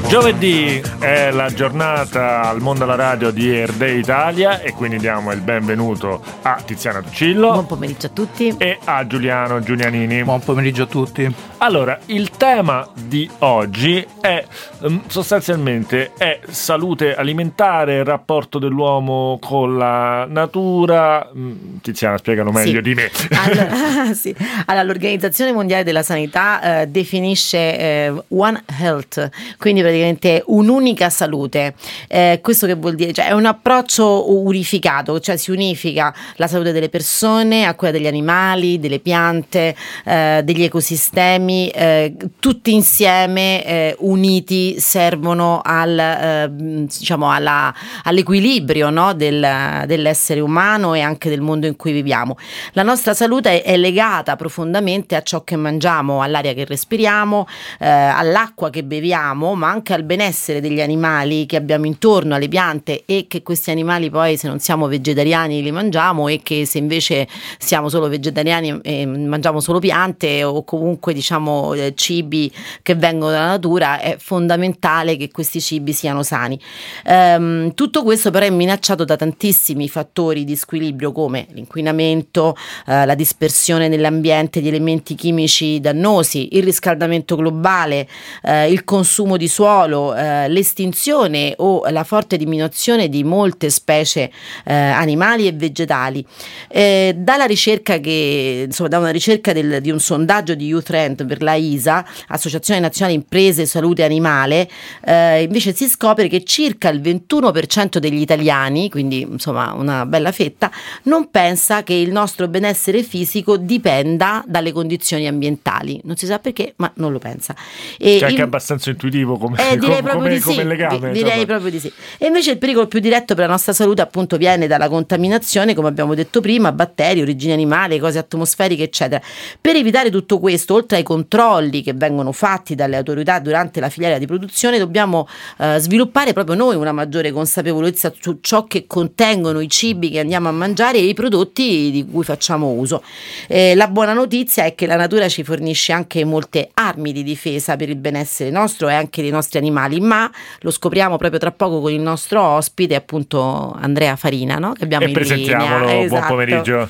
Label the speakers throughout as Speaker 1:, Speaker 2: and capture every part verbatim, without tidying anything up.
Speaker 1: Giovedì è la giornata al Mondo alla Radio di Air Day Italia e quindi diamo il benvenuto a Tiziana Tuccillo.
Speaker 2: Buon pomeriggio a tutti.
Speaker 1: E a Giuliano Giulianini.
Speaker 3: Buon pomeriggio a tutti.
Speaker 1: Allora, il tema di oggi è sostanzialmente è salute alimentare, rapporto dell'uomo con la natura. Tiziana, spiegalo meglio
Speaker 2: sì.
Speaker 1: di me.
Speaker 2: Allora, sì. allora, l'Organizzazione Mondiale della Sanità eh, definisce eh, One Health, quindi praticamente un'unica salute. Eh, questo che vuol dire? Cioè, è un approccio unificato, cioè si unifica la salute delle persone a quella degli animali, delle piante, eh, degli ecosistemi. Eh, tutti insieme eh, uniti servono al, eh, diciamo alla, all'equilibrio, no? del, dell'essere umano e anche del mondo in cui viviamo. La nostra salute è, è legata profondamente a ciò che mangiamo, all'aria che respiriamo, eh, all'acqua che beviamo, ma anche al benessere degli animali che abbiamo intorno, alle piante, e che questi animali poi, se non siamo vegetariani, li mangiamo, e che se invece siamo solo vegetariani e mangiamo solo piante o comunque diciamo eh, cibi che vengono dalla natura, è fondamentale che questi cibi siano sani. Ehm, tutto questo però è minacciato da tantissimi fattori di squilibrio, come l'inquinamento, eh, la dispersione nell'ambiente di elementi chimici dannosi, il riscaldamento globale, eh, il consumo di suolo, eh, l'estinzione o la forte diminuzione di molte specie eh, animali e vegetali. Eh, dalla ricerca che insomma da una ricerca del, di un sondaggio di Youth Trend per la I S A, Associazione Nazionale Imprese Salute Animale, eh, invece si scopre che circa il ventuno per cento degli italiani, quindi insomma una bella fetta, non pensa che il nostro benessere fisico dipenda dalle condizioni ambientali. Non si sa perché, ma non lo pensa. E
Speaker 1: cioè
Speaker 2: in...
Speaker 1: che è abbastanza intuitivo come,
Speaker 2: eh, direi
Speaker 1: come,
Speaker 2: proprio
Speaker 1: come,
Speaker 2: di sì.
Speaker 1: come legame.
Speaker 2: Di, direi proprio di sì. E invece il pericolo più diretto per la nostra salute appunto viene dalla contaminazione, come abbiamo detto prima, batteri, origine animale, cose atmosferiche, eccetera. Per evitare tutto questo, oltre ai controlli che vengono fatti dalle autorità durante la filiera di produzione, dobbiamo eh, sviluppare proprio noi una maggiore consapevolezza su ciò che contengono i cibi che andiamo a mangiare e i prodotti di cui facciamo uso. Eh, la buona notizia è che la natura ci fornisce anche molte armi di difesa per il benessere nostro e anche dei nostri animali, ma lo scopriamo proprio tra poco con il nostro ospite, appunto Andrea Farina, no? Che abbiamo
Speaker 1: e
Speaker 2: in
Speaker 1: presentiamolo.
Speaker 2: linea.
Speaker 1: Buon
Speaker 2: Esatto.
Speaker 1: pomeriggio.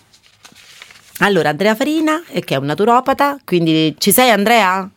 Speaker 2: Allora, Andrea Farina, che è un naturopata, quindi ci sei, Andrea?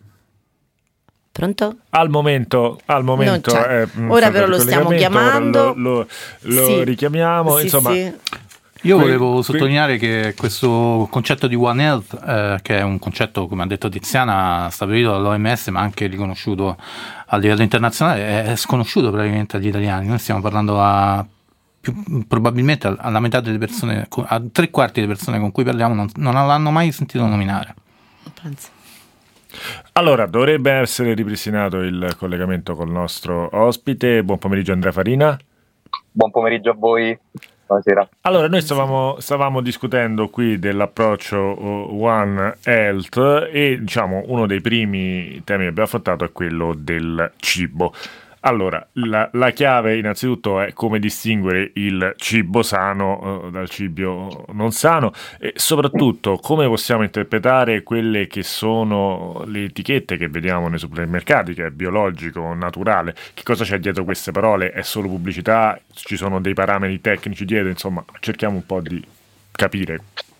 Speaker 2: Pronto?
Speaker 1: Al momento, al momento eh,
Speaker 2: ora però lo stiamo chiamando,
Speaker 1: lo, lo, lo
Speaker 2: sì.
Speaker 1: richiamiamo,
Speaker 2: sì,
Speaker 1: insomma.
Speaker 2: Sì.
Speaker 3: Io
Speaker 1: qui,
Speaker 3: volevo
Speaker 1: qui...
Speaker 3: sottolineare che questo concetto di One Health, eh, che è un concetto, come ha detto Tiziana, stabilito dall'O M S ma anche riconosciuto a livello internazionale, è sconosciuto praticamente agli italiani. Noi stiamo parlando a più, probabilmente alla metà delle persone, a tre quarti delle persone con cui parliamo non, non l'hanno mai sentito nominare.
Speaker 2: Penso.
Speaker 1: Allora, dovrebbe essere ripristinato il collegamento col nostro ospite. Buon pomeriggio Andrea Farina.
Speaker 4: Buon pomeriggio a voi. Buonasera.
Speaker 1: Allora, noi stavamo, stavamo discutendo qui dell'approccio One Health e diciamo uno dei primi temi che abbiamo affrontato è quello del cibo. Allora, la, la chiave innanzitutto è come distinguere il cibo sano eh, dal cibo non sano e soprattutto come possiamo interpretare quelle che sono le etichette che vediamo nei supermercati, che è biologico, naturale. Che cosa c'è dietro queste parole? È solo pubblicità? Ci sono dei parametri tecnici dietro? Insomma, cerchiamo un po' di capire.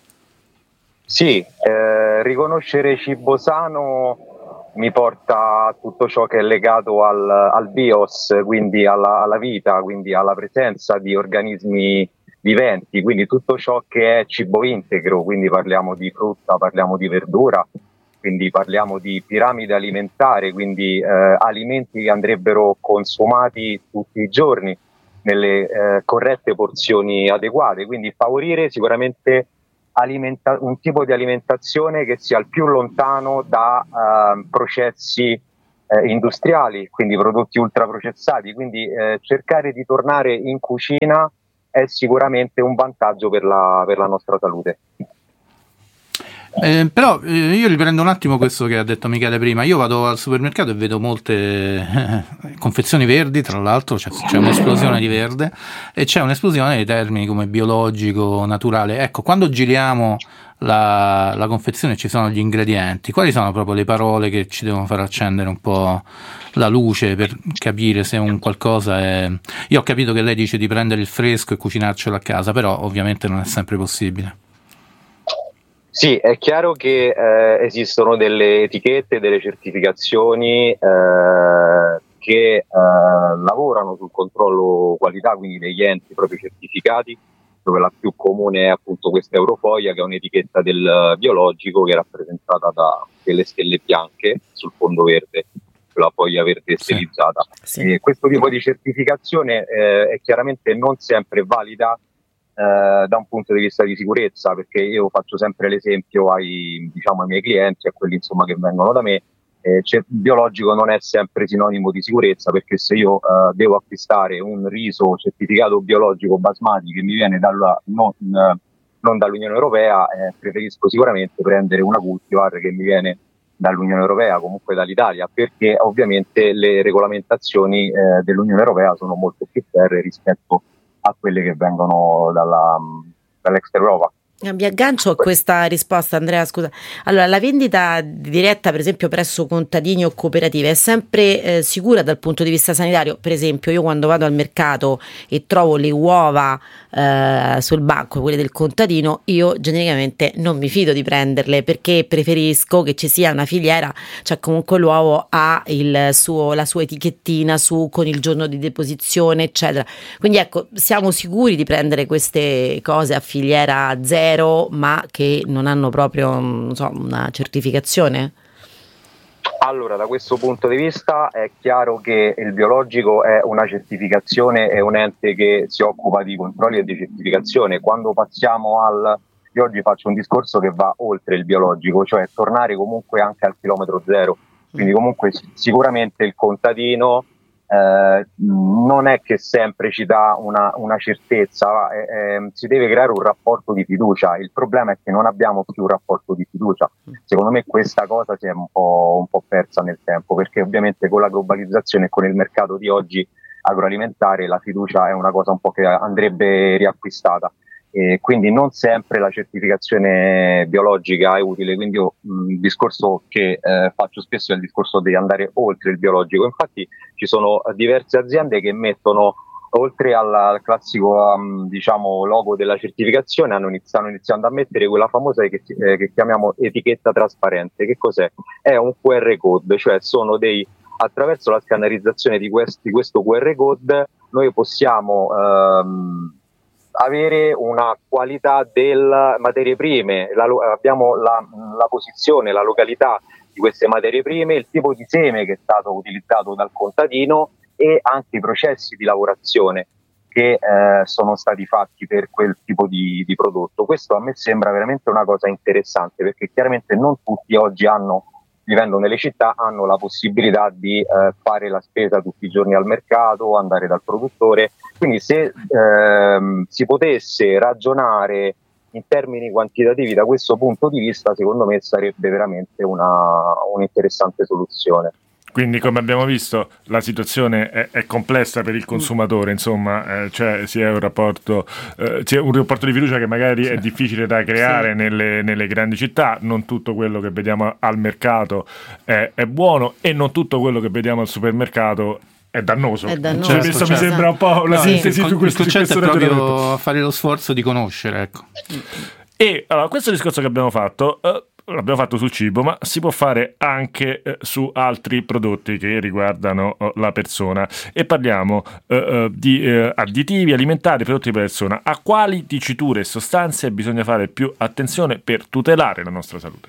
Speaker 4: Sì, eh, riconoscere cibo sano mi porta a tutto ciò che è legato al, al bios, quindi alla, alla vita, quindi alla presenza di organismi viventi, quindi tutto ciò che è cibo integro, quindi parliamo di frutta, parliamo di verdura, quindi parliamo di piramide alimentare, quindi eh, alimenti che andrebbero consumati tutti i giorni nelle eh, corrette porzioni adeguate, quindi favorire sicuramente Alimenta- un tipo di alimentazione che sia il più lontano da uh, processi eh, industriali, quindi prodotti ultraprocessati, quindi eh, cercare di tornare in cucina è sicuramente un vantaggio per la, per la nostra salute.
Speaker 3: Eh, però eh, io riprendo un attimo questo che ha detto Michele prima. Io vado al supermercato e vedo molte eh, confezioni verdi, tra l'altro c'è, c'è un'esplosione di verde e c'è un'esplosione di termini come biologico, naturale. Ecco, quando giriamo la, la confezione ci sono gli ingredienti, quali sono proprio le parole che ci devono far accendere un po' la luce per capire se un qualcosa è... Io ho capito che lei dice di prendere il fresco e cucinarcelo a casa, però ovviamente non è sempre possibile.
Speaker 4: Sì, è chiaro che eh, esistono delle etichette, delle certificazioni eh, che eh, lavorano sul controllo qualità, quindi degli enti proprio certificati, dove la più comune è appunto questa Eurofolia, che è un'etichetta del biologico che è rappresentata da delle stelle bianche sul fondo verde, la foglia verde stilizzata.
Speaker 2: Sì.
Speaker 4: E questo tipo di certificazione eh, è chiaramente non sempre valida eh, da un punto di vista di sicurezza, perché io faccio sempre l'esempio ai, diciamo, ai miei clienti, a quelli insomma che vengono da me. Eh, cioè, biologico non è sempre sinonimo di sicurezza, perché se io eh, devo acquistare un riso certificato biologico basmati che mi viene dalla, non, eh, non dall'Unione Europea, eh, preferisco sicuramente prendere una cultivar che mi viene dall'Unione Europea, comunque dall'Italia, perché ovviamente le regolamentazioni eh, dell'Unione Europea sono molto più ferree rispetto a quelle che vengono dalla, dall'extra Europa.
Speaker 2: Mi aggancio a questa risposta, Andrea, scusa. Allora, la vendita diretta, per esempio, presso contadini o cooperative è sempre eh, sicura dal punto di vista sanitario? Per esempio, io quando vado al mercato e trovo le uova eh, sul banco, quelle del contadino, io genericamente non mi fido di prenderle, perché preferisco che ci sia una filiera, cioè comunque l'uovo ha il suo, la sua etichettina su con il giorno di deposizione, eccetera. Quindi ecco, siamo sicuri di prendere queste cose a filiera zero, ma che non hanno proprio, non so, una certificazione?
Speaker 4: Allora, da questo punto di vista è chiaro che il biologico è una certificazione, è un ente che si occupa di controlli e di certificazione. Quando passiamo al... Io oggi faccio un discorso che va oltre il biologico, cioè tornare comunque anche al chilometro zero. Quindi comunque sicuramente il contadino Eh, non è che sempre ci dà una, una certezza, eh, eh, si deve creare un rapporto di fiducia. Il problema è che non abbiamo più un rapporto di fiducia. Secondo me questa cosa si è un po', un po' persa nel tempo, perché ovviamente con la globalizzazione e con il mercato di oggi agroalimentare la fiducia è una cosa un po' che andrebbe riacquistata. E quindi non sempre la certificazione biologica è utile, quindi io, mh, il discorso che eh, faccio spesso è il discorso di andare oltre il biologico. Infatti ci sono diverse aziende che mettono, oltre alla, al classico um, diciamo logo della certificazione, hanno inizi- stanno iniziando a mettere quella famosa che, eh, che chiamiamo etichetta trasparente. Che cos'è? È un Q R code, cioè sono dei, attraverso la scannerizzazione di, questi, questo Q R code noi possiamo um, avere una qualità delle materie prime, la, abbiamo la, la posizione, la località di queste materie prime, il tipo di seme che è stato utilizzato dal contadino e anche i processi di lavorazione che eh, sono stati fatti per quel tipo di, di prodotto. Questo a me sembra veramente una cosa interessante, perché chiaramente non tutti oggi hanno, vivendo nelle città, hanno la possibilità di eh, fare la spesa tutti i giorni al mercato, andare dal produttore. Quindi se ehm, si potesse ragionare in termini quantitativi da questo punto di vista, secondo me sarebbe veramente una, un'interessante soluzione.
Speaker 1: Quindi, come abbiamo visto, la situazione è, è complessa per il consumatore, insomma, eh, cioè sia un rapporto, eh, c'è un rapporto di fiducia che magari sì. è difficile da creare sì. nelle, nelle grandi città. Non tutto quello che vediamo al mercato è, è buono, e non tutto quello che vediamo al supermercato è dannoso.
Speaker 2: È dannoso.
Speaker 1: Cioè, questo mi sembra un po' la no, sintesi
Speaker 3: sì.
Speaker 1: su questo.
Speaker 3: Il concetto è proprio fare lo sforzo di conoscere, ecco.
Speaker 1: E allora, questo discorso che abbiamo fatto eh, l'abbiamo fatto sul cibo, ma si può fare anche eh, su altri prodotti che riguardano eh, la persona, e parliamo eh, eh, di eh, additivi alimentari, prodotti per persona. A quali diciture e sostanze bisogna fare più attenzione per tutelare la nostra salute?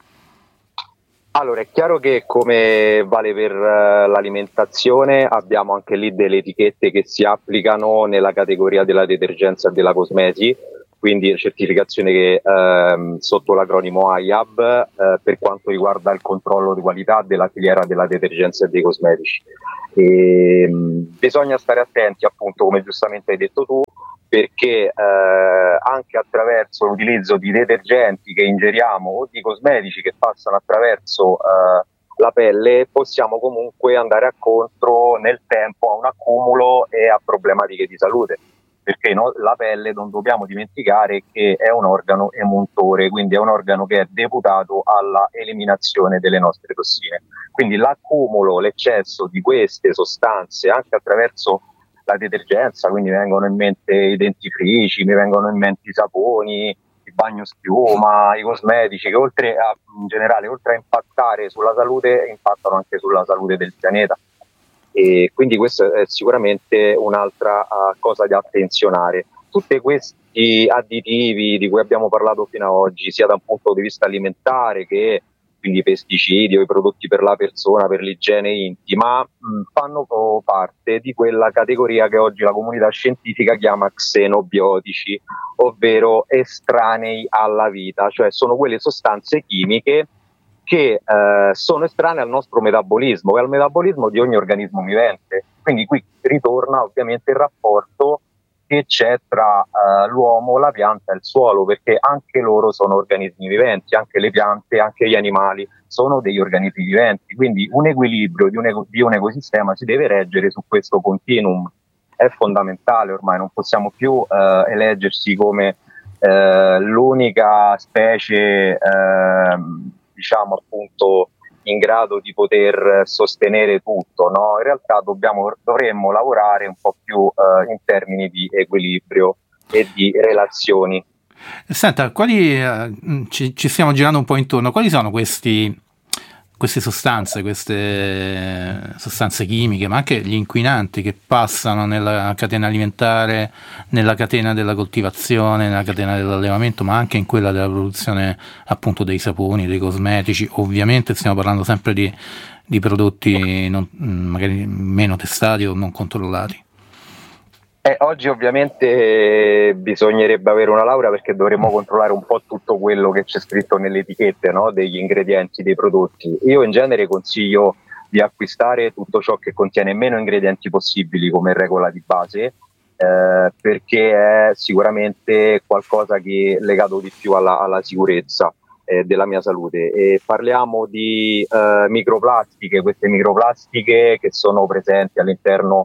Speaker 4: Allora, è chiaro che, come vale per uh, l'alimentazione, abbiamo anche lì delle etichette che si applicano nella categoria della detergenza e della cosmesi, quindi certificazione che ehm, sotto l'acronimo I A B eh, per quanto riguarda il controllo di qualità della filiera della detergenza e dei cosmetici. E, mh, bisogna stare attenti, appunto, come giustamente hai detto tu, perché eh, anche attraverso l'utilizzo di detergenti che ingeriamo o di cosmetici che passano attraverso eh, la pelle possiamo comunque andare a contro nel tempo a un accumulo e a problematiche di salute, perché no, la pelle non dobbiamo dimenticare che è un organo emuntore, quindi è un organo che è deputato alla eliminazione delle nostre tossine, quindi l'accumulo, l'eccesso di queste sostanze anche attraverso la detergenza, quindi mi vengono in mente i dentifrici, mi vengono in mente i saponi, il bagno schiuma, i cosmetici, che oltre a, in generale, oltre a impattare sulla salute, impattano anche sulla salute del pianeta. E quindi questa è sicuramente un'altra uh, cosa da attenzionare. Tutti questi additivi di cui abbiamo parlato fino ad oggi, sia da un punto di vista alimentare che quindi i pesticidi o i prodotti per la persona, per l'igiene intima, mh, fanno parte di quella categoria che oggi la comunità scientifica chiama xenobiotici, ovvero estranei alla vita, cioè sono quelle sostanze chimiche che eh, sono estranee al nostro metabolismo e al metabolismo di ogni organismo vivente. Quindi qui ritorna ovviamente il rapporto che c'è tra uh, l'uomo, la pianta e il suolo, perché anche loro sono organismi viventi, anche le piante, anche gli animali sono degli organismi viventi, quindi un equilibrio di un, eco- di un ecosistema si deve reggere su questo continuum, è fondamentale ormai, non possiamo più uh, eleggersi come uh, l'unica specie, uh, diciamo appunto, in grado di poter sostenere tutto, no? In realtà dobbiamo, dovremmo lavorare un po' più uh, in termini di equilibrio e di relazioni.
Speaker 3: Senta, quali eh, ci, ci stiamo girando un po' intorno, quali sono questi, queste sostanze, queste sostanze chimiche, ma anche gli inquinanti che passano nella catena alimentare, nella catena della coltivazione, nella catena dell'allevamento, ma anche in quella della produzione appunto dei saponi, dei cosmetici? Ovviamente stiamo parlando sempre di, di prodotti non, magari meno testati o non controllati.
Speaker 4: Eh, oggi ovviamente bisognerebbe avere una laurea, perché dovremmo controllare un po' tutto quello che c'è scritto nelle etichette, no? Degli ingredienti dei prodotti. Io in genere consiglio di acquistare tutto ciò che contiene meno ingredienti possibili come regola di base, eh, perché è sicuramente qualcosa che è legato di più alla, alla sicurezza eh, della mia salute. E parliamo di eh, microplastiche, queste microplastiche che sono presenti all'interno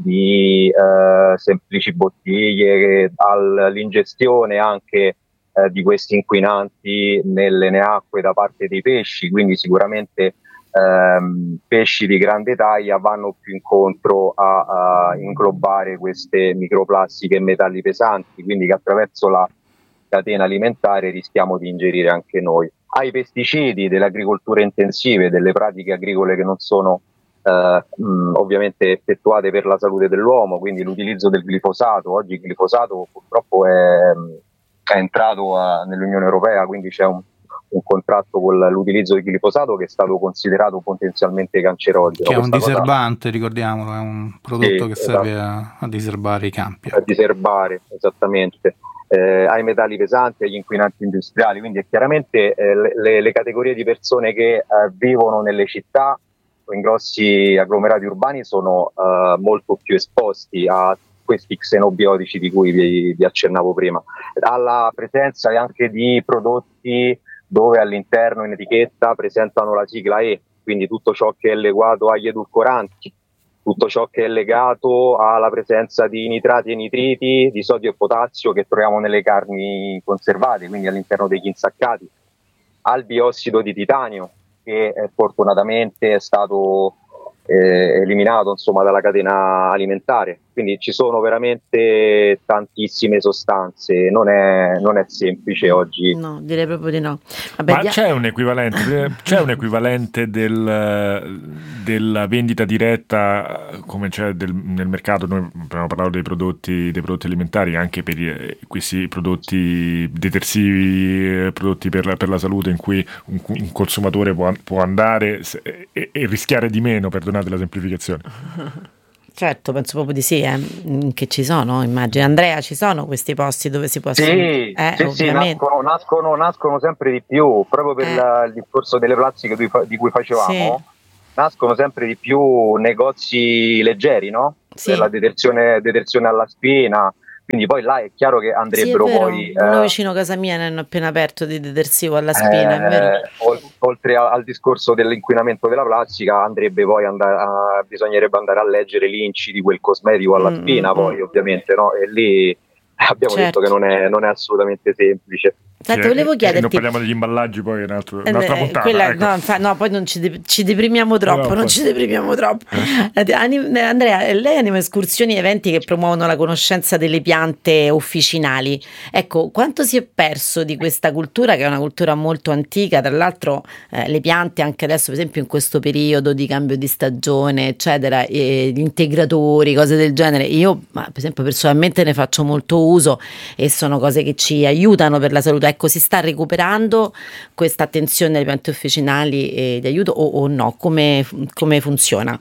Speaker 4: di eh, semplici bottiglie, all'ingestione anche eh, di questi inquinanti nelle acque da parte dei pesci, quindi sicuramente ehm, pesci di grande taglia vanno più incontro a, a inglobare queste microplastiche e metalli pesanti, quindi che attraverso la catena alimentare rischiamo di ingerire anche noi. Ai pesticidi delle agricolture intensive, delle pratiche agricole che non sono Uh, mh, ovviamente effettuate per la salute dell'uomo, quindi l'utilizzo del glifosato. Oggi il glifosato purtroppo è, è entrato a, nell'Unione Europea, quindi c'è un, un contratto con l'utilizzo del glifosato che è stato considerato potenzialmente cancerogeno.
Speaker 3: Che è un
Speaker 4: Questa
Speaker 3: diserbante, cosa... ricordiamolo, è un prodotto
Speaker 4: sì,
Speaker 3: che serve
Speaker 4: esatto.
Speaker 3: a, a diserbare i campi.
Speaker 4: A diserbare, esattamente. Eh, ai metalli pesanti, agli inquinanti industriali, quindi è chiaramente eh, le, le categorie di persone che eh, vivono nelle città in grossi agglomerati urbani sono uh, molto più esposti a questi xenobiotici di cui vi, vi accennavo prima, alla presenza anche di prodotti dove all'interno in etichetta presentano la sigla E, quindi tutto ciò che è legato agli edulcoranti, tutto ciò che è legato alla presenza di nitrati e nitriti, di sodio e potassio che troviamo nelle carni conservate, quindi all'interno degli insaccati, al biossido di titanio, che eh, fortunatamente è stato eh, eliminato insomma dalla catena alimentare. Quindi ci sono veramente tantissime sostanze, non è, non è semplice oggi.
Speaker 2: No, direi proprio di no. Vabbè,
Speaker 1: Ma
Speaker 2: dia-
Speaker 1: c'è un equivalente, c'è un equivalente del, della vendita diretta come c'è del, nel mercato? Noi abbiamo parlato dei prodotti, dei prodotti alimentari, anche per i, questi prodotti detersivi, prodotti per la, per la salute, in cui un, un consumatore può, può andare e, e rischiare di meno, perdonate la semplificazione.
Speaker 2: Certo, penso proprio di sì, eh, che ci sono, immagino. Andrea, ci sono questi posti dove si possono...
Speaker 4: Sì,
Speaker 2: eh,
Speaker 4: sì, sì, nascono, nascono, nascono sempre di più, proprio per
Speaker 2: Eh.
Speaker 4: la, il discorso delle plastiche di, di cui facevamo,
Speaker 2: Sì.
Speaker 4: nascono sempre di più negozi leggeri, no?
Speaker 2: Sì.
Speaker 4: Per la detersione, detersione alla spina, quindi poi là è chiaro che andrebbero
Speaker 2: sì, è vero.
Speaker 4: poi
Speaker 2: uno
Speaker 4: eh,
Speaker 2: vicino a casa mia ne hanno appena aperto di detersivo alla spina, è vero.
Speaker 4: eh, oltre a, al discorso dell'inquinamento della plastica andrebbe poi andare a, bisognerebbe andare a leggere l'inci di quel cosmetico alla
Speaker 2: Mm,
Speaker 4: spina,
Speaker 2: mm,
Speaker 4: poi
Speaker 2: mm.
Speaker 4: ovviamente, no? E lì abbiamo
Speaker 2: Certo.
Speaker 4: detto che non è, non è assolutamente semplice.
Speaker 2: Senti,
Speaker 1: Sì,
Speaker 2: volevo
Speaker 1: e- e
Speaker 2: chiederti.
Speaker 1: non parliamo degli imballaggi, poi è un altro-
Speaker 2: Eh,
Speaker 1: un'altra
Speaker 2: eh,
Speaker 1: puntata.
Speaker 2: quella-
Speaker 1: ecco.
Speaker 2: no, infa- no, poi non ci, de- ci deprimiamo troppo,
Speaker 1: No,
Speaker 2: non
Speaker 1: poi-
Speaker 2: ci deprimiamo troppo. Eh, anim- eh, Andrea, lei anima escursioni e eventi che promuovono la conoscenza delle piante officinali. Ecco, quanto si è perso di questa cultura, che è una cultura molto antica, tra l'altro eh, le piante anche adesso, per esempio in questo periodo di cambio di stagione, eccetera, e gli integratori, cose del genere. Io, ma, per esempio, personalmente ne faccio molto uso e sono cose che ci aiutano per la salute. Ecco, si sta recuperando questa attenzione alle piante officinali e di aiuto o, o no? Come, come funziona?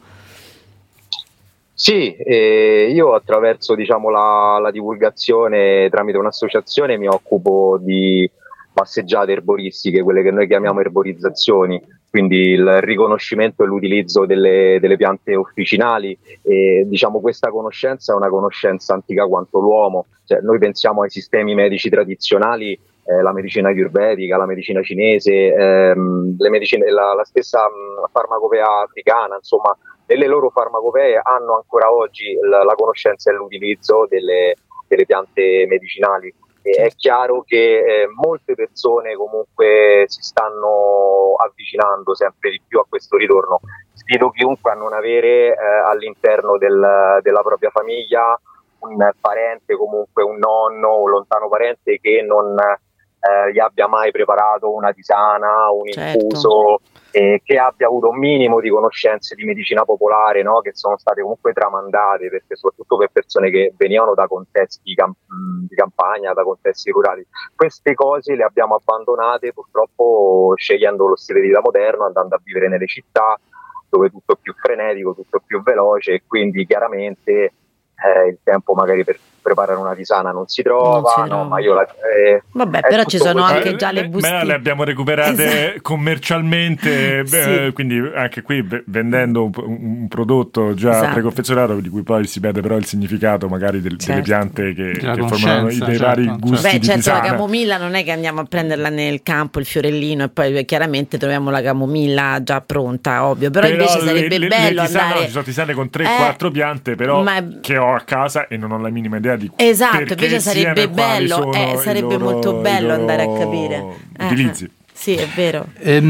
Speaker 4: Sì, eh, io attraverso diciamo, la, la divulgazione tramite un'associazione mi occupo di passeggiate erboristiche, quelle che noi chiamiamo erborizzazioni, quindi il riconoscimento e l'utilizzo delle, delle piante officinali. E, diciamo, questa conoscenza è una conoscenza antica quanto l'uomo, cioè, noi pensiamo ai sistemi medici tradizionali, eh, la medicina ayurvedica, la medicina cinese, ehm, le medicine, la, la stessa mh, farmacopea africana, insomma, nelle loro farmacopee hanno ancora oggi la, la conoscenza e l'utilizzo delle, delle piante medicinali. E è chiaro che eh, molte persone comunque si stanno avvicinando sempre di più a questo ritorno. Sfido chiunque a non avere eh, all'interno del, della propria famiglia un parente, comunque un nonno, un lontano parente che non eh, gli abbia mai preparato una tisana, un
Speaker 2: Certo.
Speaker 4: infuso, eh, che abbia avuto un minimo di conoscenze di medicina popolare, no? Che sono state comunque tramandate, perché soprattutto per persone che venivano da contesti camp- di campagna, da contesti rurali. Queste cose le abbiamo abbandonate purtroppo scegliendo lo stile di vita moderno, andando a vivere nelle città dove tutto è più frenetico, tutto è più veloce e quindi chiaramente eh, il tempo magari per preparare una tisana non si trova,
Speaker 2: Non si
Speaker 4: no,
Speaker 2: trova.
Speaker 4: ma io la, eh,
Speaker 2: Vabbè,
Speaker 4: è
Speaker 2: però ci
Speaker 4: tutto
Speaker 2: sono
Speaker 4: così.
Speaker 2: anche già le
Speaker 1: Eh,
Speaker 2: bustine.
Speaker 1: ma le abbiamo recuperate
Speaker 2: Esatto.
Speaker 1: commercialmente,
Speaker 2: Sì.
Speaker 1: eh, quindi anche qui v- vendendo un, un prodotto già
Speaker 2: Esatto.
Speaker 1: preconfezionato di cui poi si perde però il significato magari del-
Speaker 2: Certo.
Speaker 1: delle piante che,
Speaker 3: Della
Speaker 1: che formano i
Speaker 3: conoscenza,
Speaker 1: dei
Speaker 3: certo,
Speaker 1: vari
Speaker 3: certo.
Speaker 1: gusti
Speaker 2: Beh,
Speaker 1: di
Speaker 2: certo, la
Speaker 1: tisana.
Speaker 2: camomilla non è che andiamo a prenderla nel campo, il fiorellino, e poi chiaramente troviamo la camomilla già pronta, ovvio. Però, invece sarebbe
Speaker 1: le,
Speaker 2: bello
Speaker 1: le tisane,
Speaker 2: andare.
Speaker 1: no, ci sono tisane con tre
Speaker 2: Eh,
Speaker 1: quattro piante però
Speaker 2: ma-
Speaker 1: che ho a casa e non ho la minima idea di
Speaker 2: Esatto,
Speaker 1: perché
Speaker 2: invece sarebbe
Speaker 1: siano e quali
Speaker 2: bello,
Speaker 1: sono
Speaker 2: eh,
Speaker 1: i
Speaker 2: sarebbe
Speaker 1: loro-
Speaker 2: molto bello
Speaker 1: i loro
Speaker 2: andare a capire. Eh,
Speaker 1: utilizzi.
Speaker 2: eh. Sì, è vero.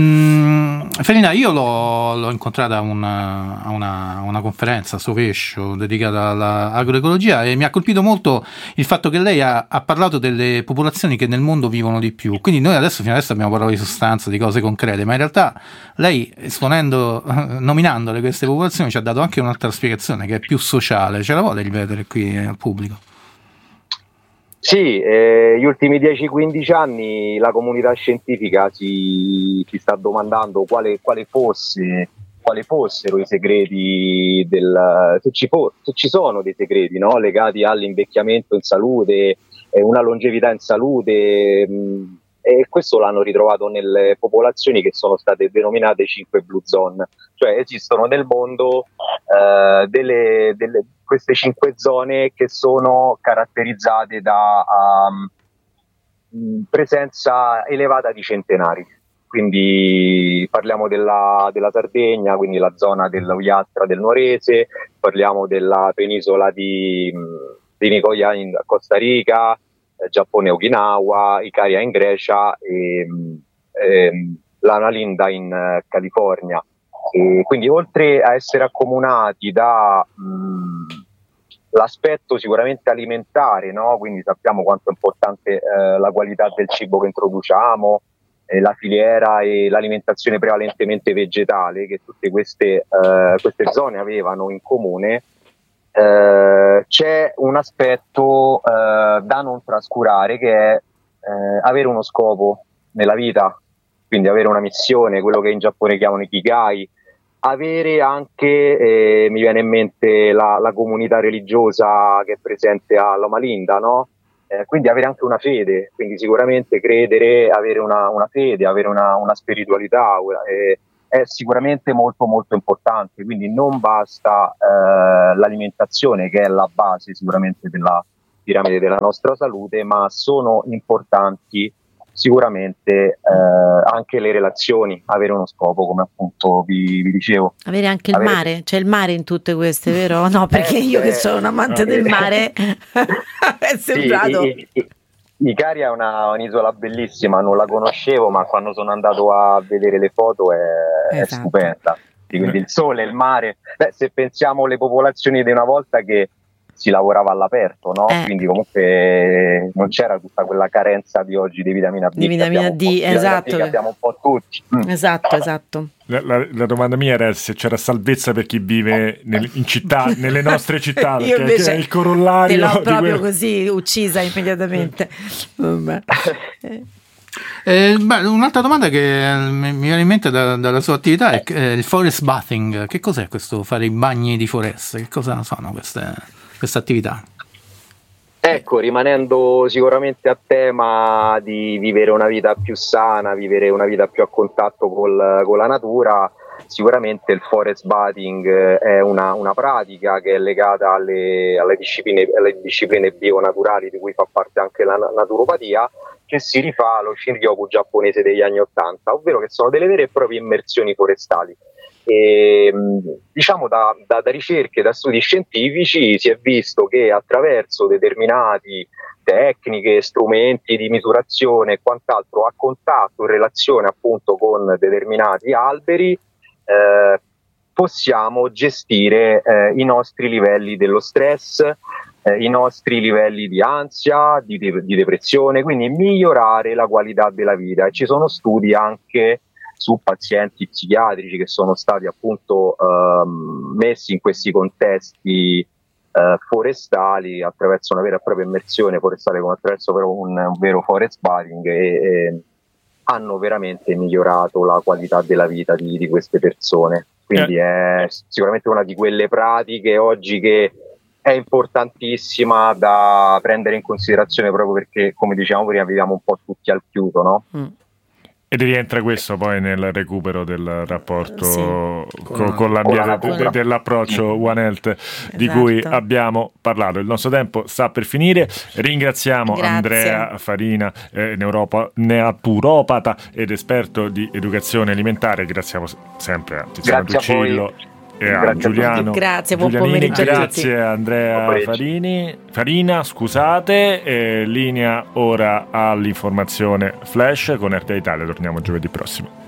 Speaker 3: Ehm, Felina, io l'ho, l'ho incontrata a una, a una, a una conferenza a Sovescio dedicata all'agroecologia e mi ha colpito molto il fatto che lei ha, ha parlato delle popolazioni che nel mondo vivono di più. Quindi noi adesso fino adesso abbiamo parlato di sostanza, di cose concrete, ma in realtà lei, esponendo, nominandole queste popolazioni, ci ha dato anche un'altra spiegazione che è più sociale. Ce la vuole ripetere qui al pubblico?
Speaker 4: Sì, eh, gli ultimi dieci quindici anni la comunità scientifica si, si sta domandando quale, quale fosse, quali fossero i segreti del, se ci, fo- se ci sono dei segreti, no? Legati all'invecchiamento in salute, eh, una longevità in salute, mh, e questo l'hanno ritrovato nelle popolazioni che sono state denominate cinque blue zone, cioè esistono nel mondo eh, delle, delle, queste cinque zone che sono caratterizzate da um, presenza elevata di centenari. Quindi parliamo della, della Sardegna, quindi la zona dell'Oiatra del Nuorese, parliamo della penisola di, di Nicoya in Costa Rica, eh, Giappone Okinawa, Ikaria in Grecia e eh, l'Analinda in eh, California. E quindi oltre a essere accomunati da mh, l'aspetto sicuramente alimentare, no? Quindi sappiamo quanto è importante eh, la qualità del cibo che introduciamo, eh, la filiera e l'alimentazione prevalentemente vegetale, che tutte queste, eh, queste zone avevano in comune. Eh, c'è un aspetto eh, da non trascurare, che è eh, avere uno scopo nella vita, quindi avere una missione, quello che in Giappone chiamano ikigai, avere anche, eh, mi viene in mente la, la comunità religiosa che è presente a Loma Linda, no? Eh, quindi avere anche una fede, quindi sicuramente credere, avere una, una fede, avere una, una spiritualità, eh, è sicuramente molto molto importante, quindi non basta eh, l'alimentazione, che è la base sicuramente della, piramide della nostra salute, ma sono importanti sicuramente eh, anche le relazioni, avere uno scopo, come appunto vi, vi dicevo.
Speaker 2: Avere anche il
Speaker 4: avere...
Speaker 2: mare, c'è il mare in tutte queste, vero? No, perché
Speaker 4: eh,
Speaker 2: io che
Speaker 4: eh,
Speaker 2: sono un amante
Speaker 4: eh,
Speaker 2: del mare è sembrato...
Speaker 4: Sì, i, i, Icaria è una, un'isola bellissima, non la conoscevo, ma quando sono andato a vedere le foto è,
Speaker 2: esatto.
Speaker 4: è stupenda. Quindi il sole, il mare, beh, se pensiamo alle popolazioni di una volta che si lavorava all'aperto, no?
Speaker 2: Eh.
Speaker 4: Quindi comunque non c'era tutta quella carenza di oggi di vitamina D,
Speaker 2: di vitamina D, esatto,
Speaker 4: che abbiamo un po' tutti. Mm.
Speaker 2: Esatto, esatto.
Speaker 1: La, la, la domanda mia era se c'era salvezza per chi vive nel, in città, nelle nostre città,
Speaker 2: Io
Speaker 1: perché che è il corollario.
Speaker 2: Te l'ho proprio
Speaker 1: quel...
Speaker 2: così uccisa immediatamente. Vabbè.
Speaker 3: Eh, beh, un'altra domanda che mi viene in mente da, dalla sua attività è eh, il forest bathing. Che cos'è questo fare i bagni di foresta? Che cosa sono queste, queste attività?
Speaker 4: Ecco, rimanendo sicuramente a tema di vivere una vita più sana, vivere una vita più a contatto col, con la natura, sicuramente il forest bathing è una, una pratica che è legata alle, alle, discipline, alle discipline bionaturali, di cui fa parte anche la naturopatia, che si rifà allo Shinryoku giapponese degli anni Ottanta, ovvero che sono delle vere e proprie immersioni forestali. E, diciamo da, da, da ricerche, da studi scientifici si è visto che attraverso determinati tecniche, strumenti di misurazione e quant'altro a contatto in relazione appunto con determinati alberi eh, possiamo gestire eh, i nostri livelli dello stress, eh, i nostri livelli di ansia, di, de- di depressione, quindi migliorare la qualità della vita. E ci sono studi anche su pazienti psichiatrici che sono stati appunto ehm, messi in questi contesti eh, forestali attraverso una vera e propria immersione forestale, come attraverso però un, un vero forest bathing, e, e hanno veramente migliorato la qualità della vita di, di queste persone. Quindi è sicuramente una di quelle pratiche oggi che è importantissima da prendere in considerazione, proprio perché, come dicevamo prima, viviamo un po' tutti al chiuso, no?
Speaker 2: Mm.
Speaker 1: Ed rientra questo poi nel recupero del rapporto
Speaker 2: sì.
Speaker 1: con, con l'ambiente,
Speaker 2: con
Speaker 1: de, dell'approccio One Health,
Speaker 2: esatto,
Speaker 1: di cui abbiamo parlato. Il nostro tempo sta per finire. Ringraziamo
Speaker 2: Grazie.
Speaker 1: Andrea Farina, eh, neuropa, naturopata ed esperto di educazione alimentare. Grazie sempre a Tiziano Tuccillo e a
Speaker 4: Grazie
Speaker 1: Giuliano.
Speaker 2: A grazie, buon
Speaker 1: Giulianini.
Speaker 2: pomeriggio a tutti.
Speaker 1: Grazie a Andrea Farini, Farina, scusate. Eh, linea ora all'informazione flash con R T A Italia. Torniamo giovedì prossimo.